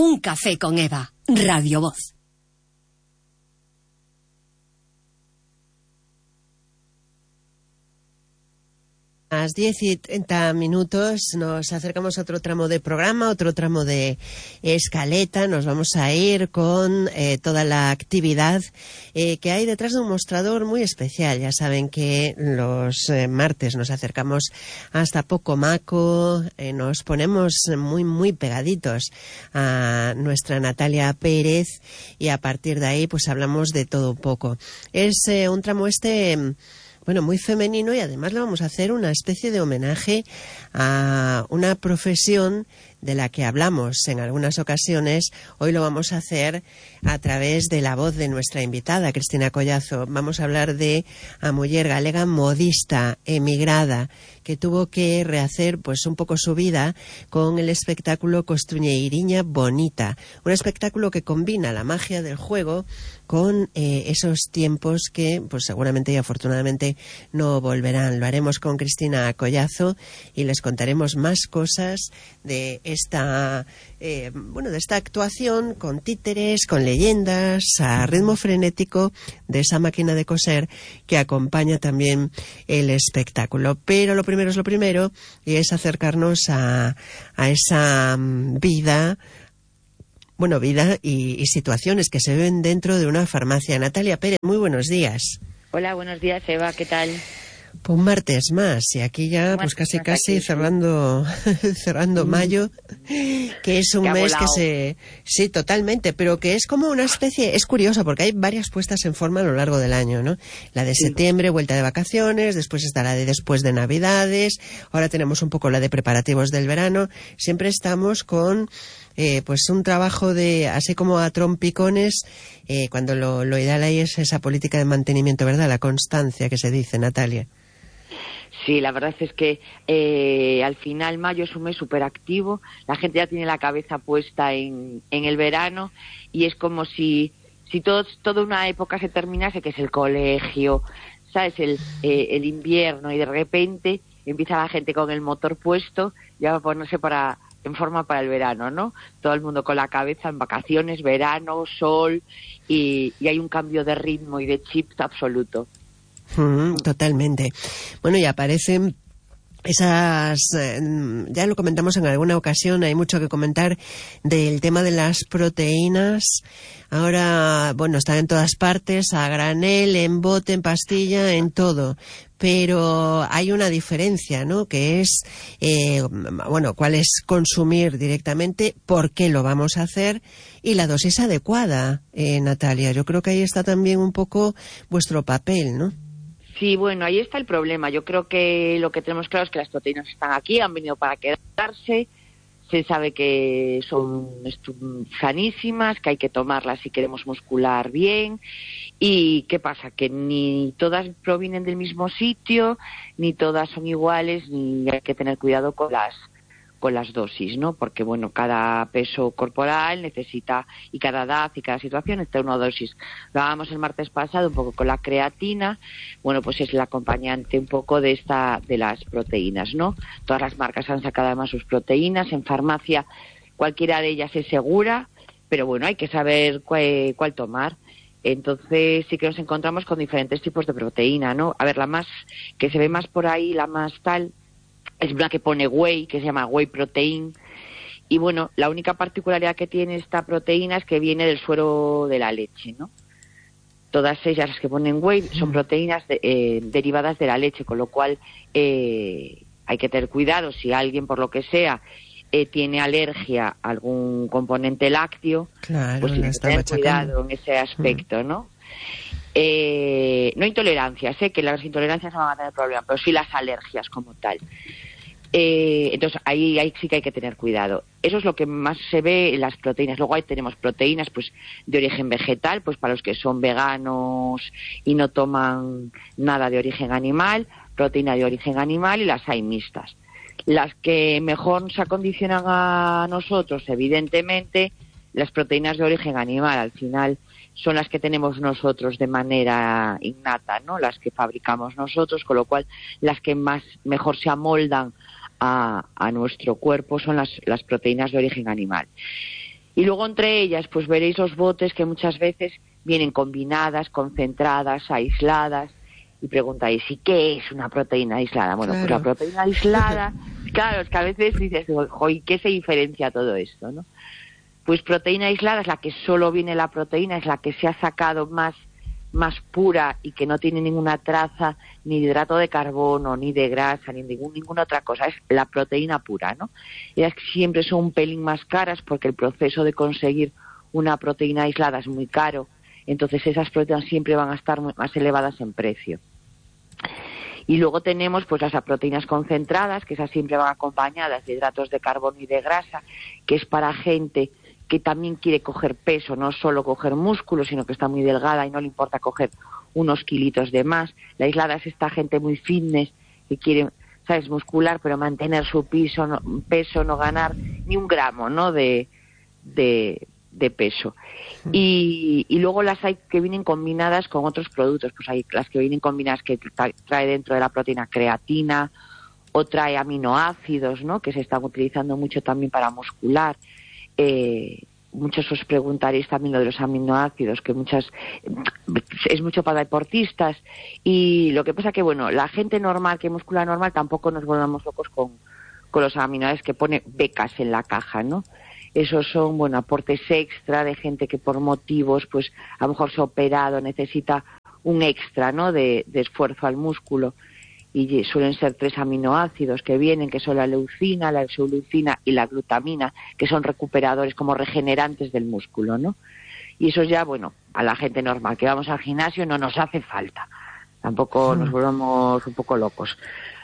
Un café con Eva, Radio Voz. A las 10:30 nos acercamos a otro tramo de programa, otro tramo de escaleta. Nos vamos a ir con toda la actividad que hay detrás de un mostrador muy especial. Ya saben que los martes nos acercamos hasta Pocomaco, nos ponemos muy pegaditos a nuestra Natalia Pérez y a partir de ahí pues hablamos de todo un poco. Es un tramo muy femenino, y además le vamos a hacer una especie de homenaje a una profesión de la que hablamos en algunas ocasiones. Hoy lo vamos a hacer a través de la voz de nuestra invitada, Cristina Collazo. Vamos a hablar de a muller galega modista, emigrada, que tuvo que rehacer pues un poco su vida con el espectáculo Costruñeiriña Bonita, un espectáculo que combina la magia del juego con esos tiempos que pues seguramente y afortunadamente no volverán. Lo haremos con Cristina Collazo y les contaremos más cosas de esta actuación, con títeres, con leyendas, a ritmo frenético de esa máquina de coser que acompaña también el espectáculo. Pero lo primero es lo primero, y es acercarnos a esa vida y situaciones que se ven dentro de una farmacia. Natalia Pérez, muy buenos días. Hola, buenos días, Eva, ¿qué tal? Pues un martes más, y aquí ya pues casi cerrando mayo, que es un mes que sí, totalmente, pero que es como una especie, es curioso porque hay varias puestas en forma a lo largo del año, ¿no? La de septiembre, vuelta de vacaciones, después está la de después de Navidades, ahora tenemos un poco la de preparativos del verano. Siempre estamos con pues un trabajo de así como a trompicones, cuando lo ideal ahí es esa política de mantenimiento, ¿verdad? La constancia que se dice, Natalia. Sí, la verdad es que al final mayo es un mes súper activo, la gente ya tiene la cabeza puesta en el verano, y es como si toda una época se terminase, que es el colegio, ¿sabes? El invierno, y de repente empieza la gente con el motor puesto ya va a ponerse en forma para el verano, ¿no? Todo el mundo con la cabeza en vacaciones, verano, sol, y hay un cambio de ritmo y de chip absoluto. Totalmente. Bueno, y aparecen esas, ya lo comentamos en alguna ocasión, hay mucho que comentar del tema de las proteínas. Ahora, están en todas partes, a granel, en bote, en pastilla, en todo. Pero hay una diferencia, ¿no? Que es, cuál es consumir directamente, por qué lo vamos a hacer y la dosis adecuada, Natalia. Yo creo que ahí está también un poco vuestro papel, ¿no? Sí, bueno, ahí está el problema. Yo creo que lo que tenemos claro es que las proteínas están aquí, han venido para quedarse. Se sabe que son sanísimas, que hay que tomarlas si queremos muscular bien. ¿Y qué pasa? Que ni todas provienen del mismo sitio, ni todas son iguales, ni hay que tener cuidado con las dosis, ¿no? Porque, cada peso corporal necesita, y cada edad y cada situación necesita una dosis. Lo hablábamos el martes pasado un poco con la creatina, pues es el acompañante un poco de las proteínas, ¿no? Todas las marcas han sacado además sus proteínas, en farmacia cualquiera de ellas es segura, pero hay que saber cuál tomar. Entonces sí que nos encontramos con diferentes tipos de proteína, ¿no? A ver, la más que se ve más por ahí, la más tal, es una que pone whey, que se llama whey protein, y la única particularidad que tiene esta proteína es que viene del suero de la leche, ¿no? Todas ellas, las que ponen whey, son proteínas derivadas de la leche, con lo cual hay que tener cuidado si alguien, por lo que sea, tiene alergia a algún componente lácteo, claro, pues tiene que tener cuidado en ese aspecto, ¿no? No intolerancias, que las intolerancias no van a tener problema, pero sí las alergias como tal. Entonces ahí sí que hay que tener cuidado. Eso es lo que más se ve en las proteínas. Luego ahí tenemos proteínas pues de origen vegetal, pues para los que son veganos y no toman nada de origen animal, proteína de origen animal, y las hay mixtas. Las que mejor se acondicionan a nosotros, evidentemente, las proteínas de origen animal, al final son las que tenemos nosotros de manera innata, ¿no? Las que fabricamos nosotros, con lo cual las que mejor se amoldan a nuestro cuerpo son las proteínas de origen animal. Y luego entre ellas, pues veréis los botes que muchas veces vienen combinadas, concentradas, aisladas, y preguntáis, ¿y qué es una proteína aislada? Bueno, claro. pues la proteína aislada, claro, es que a veces dices, ¿y qué se diferencia todo esto, no? Pues proteína aislada es la que solo viene la proteína, es la que se ha sacado más pura y que no tiene ninguna traza ni de hidrato de carbono, ni de grasa, ni ninguna otra cosa, es la proteína pura, ¿no? Ellas siempre son un pelín más caras porque el proceso de conseguir una proteína aislada es muy caro, entonces esas proteínas siempre van a estar más elevadas en precio. Y luego tenemos pues las proteínas concentradas, que esas siempre van acompañadas de hidratos de carbono y de grasa, que es para gente que también quiere coger peso, no solo coger músculo, sino que está muy delgada y no le importa coger unos kilitos de más. La aislada es esta gente muy fitness que quiere, ¿sabes?, muscular, pero mantener su peso, no ganar ni un gramo, ¿no?, de peso. Y luego las hay que vienen combinadas con otros productos, pues hay las que vienen combinadas que trae dentro de la proteína creatina, o trae aminoácidos, ¿no?, que se están utilizando mucho también para muscular. Muchos os preguntaréis también lo de los aminoácidos, que es mucho para deportistas, y lo que pasa que, bueno, la gente normal, que muscula normal, tampoco nos volvamos locos con los aminoácidos que pone becas en la caja, ¿no? Esos son, bueno, aportes extra de gente que por motivos, pues a lo mejor se ha operado, necesita un extra, ¿no?, de esfuerzo al músculo. Y suelen ser 3 aminoácidos que vienen, que son la leucina, la isoleucina y la glutamina, que son recuperadores, como regenerantes del músculo, ¿no? Y eso ya, bueno, a la gente normal que vamos al gimnasio no nos hace falta. Tampoco nos volvamos un poco locos.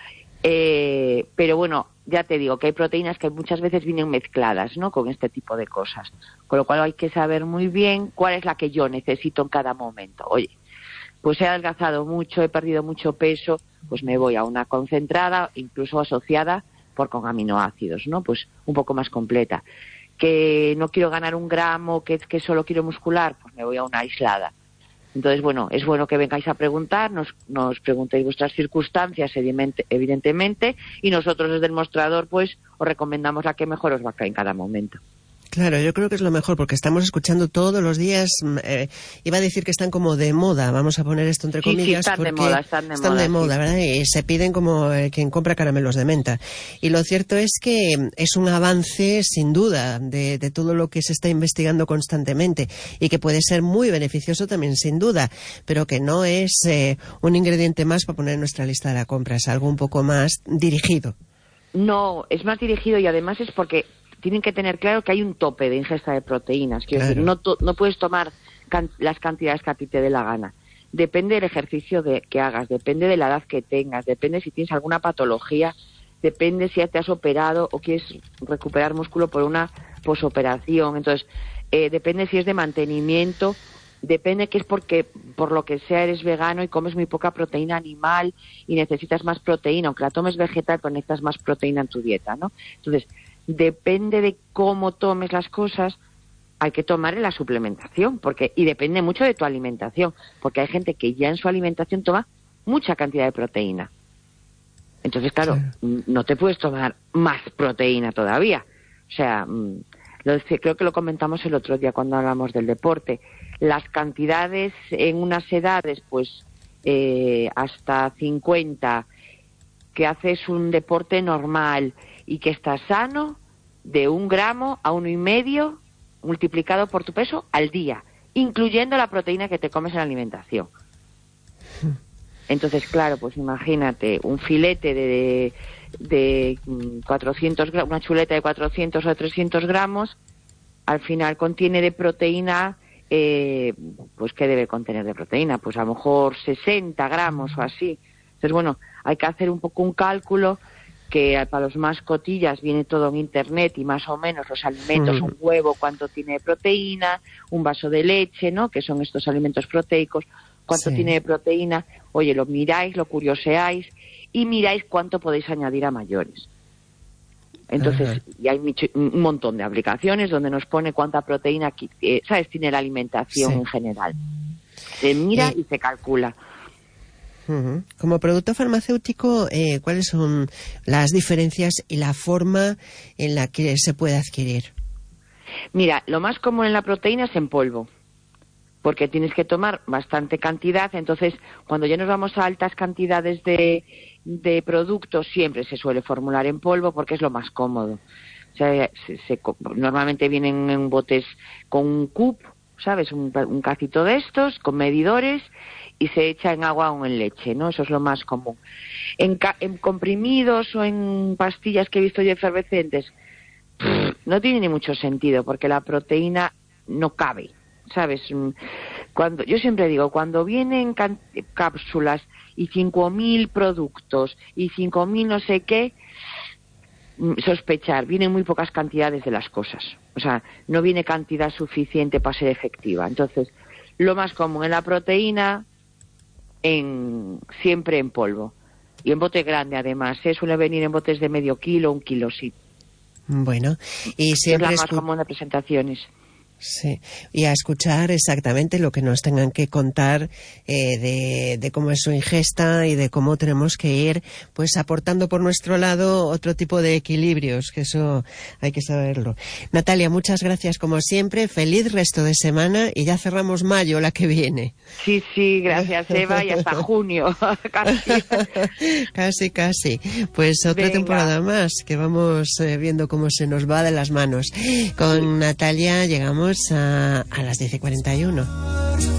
Pero bueno, ya te digo que hay proteínas que muchas veces vienen mezcladas, ¿no?, con este tipo de cosas. Con lo cual hay que saber muy bien cuál es la que yo necesito en cada momento. Oye, pues he adelgazado mucho, he perdido mucho peso, pues me voy a una concentrada, incluso asociada con aminoácidos, ¿no? Pues un poco más completa. Que no quiero ganar un gramo, que solo quiero muscular, pues me voy a una aislada. Entonces, bueno, es bueno que vengáis a preguntar, nos preguntéis vuestras circunstancias, evidentemente, y nosotros desde el mostrador, pues, os recomendamos la que mejor os va a caer en cada momento. Claro, yo creo que es lo mejor, porque estamos escuchando todos los días, iba a decir que están como de moda, vamos a poner esto entre comillas, sí, están de moda, sí. ¿verdad? Y se piden como quien compra caramelos de menta. Y lo cierto es que es un avance, sin duda, de todo lo que se está investigando constantemente, y que puede ser muy beneficioso también, sin duda, pero que no es un ingrediente más para poner en nuestra lista de la compra, es algo un poco más dirigido. No, es más dirigido, y además es porque tienen que tener claro que hay un tope de ingesta de proteínas. Quiero decir, no puedes tomar las cantidades que a ti te dé la gana. Depende del ejercicio que hagas, depende de la edad que tengas, depende si tienes alguna patología, depende si te has operado o quieres recuperar músculo por una posoperación. Entonces, depende si es de mantenimiento, depende que es porque por lo que sea eres vegano y comes muy poca proteína animal y necesitas más proteína, aunque la tomes vegetal, pero necesitas más proteína en tu dieta, ¿no? Entonces, depende de cómo tomes las cosas, hay que tomar en la suplementación, y depende mucho de tu alimentación, porque hay gente que ya en su alimentación toma mucha cantidad de proteína. Entonces, claro, no te puedes tomar más proteína todavía. O sea, creo que lo comentamos el otro día cuando hablamos del deporte. Las cantidades en unas edades, pues hasta 50, que haces un deporte normal y que estás sano, de 1 gramo a 1,5 multiplicado por tu peso al día, incluyendo la proteína que te comes en la alimentación. Entonces, claro, pues imagínate, un filete de 400 gramos, una chuleta de 400 o 300 gramos, al final contiene de proteína, pues ¿qué debe contener de proteína? Pues a lo mejor 60 gramos o así. Entonces, bueno, hay que hacer un poco un cálculo, que para los más cotillas viene todo en internet, y más o menos los alimentos, un huevo, cuánto tiene de proteína, un vaso de leche, ¿no?, que son estos alimentos proteicos, cuánto tiene de proteína. Oye, lo miráis, lo curioseáis y miráis cuánto podéis añadir a mayores. Entonces, y hay un montón de aplicaciones donde nos pone cuánta proteína, ¿sabes?, tiene la alimentación en general. Se mira y se calcula. Como producto farmacéutico, ¿cuáles son las diferencias y la forma en la que se puede adquirir? Mira, lo más común en la proteína es en polvo, porque tienes que tomar bastante cantidad. Entonces, cuando ya nos vamos a altas cantidades de productos, siempre se suele formular en polvo porque es lo más cómodo. O sea, normalmente vienen en botes con un cup, ¿sabes? Un cacito de estos, con medidores, y se echa en agua o en leche, ¿no? Eso es lo más común. En comprimidos o en pastillas que he visto yo efervescentes, no tiene ni mucho sentido, porque la proteína no cabe, ¿sabes? Yo siempre digo, cuando vienen cápsulas y 5.000 productos y 5.000 no sé qué, sospechar, vienen muy pocas cantidades de las cosas. O sea, no viene cantidad suficiente para ser efectiva. Entonces, lo más común en la proteína, siempre en polvo. Y en bote grande, además, suele venir en botes de medio kilo, 1 kilo, sí. Bueno, y siempre es la más común de presentaciones. Sí, y a escuchar exactamente lo que nos tengan que contar de cómo es su ingesta y de cómo tenemos que ir pues aportando por nuestro lado otro tipo de equilibrios, que eso hay que saberlo. Natalia, muchas gracias como siempre, feliz resto de semana y ya cerramos mayo la que viene. Sí, gracias Eva, y hasta junio, casi. Pues otra temporada más que vamos viendo cómo se nos va de las manos. Con Natalia llegamos a las 10:41.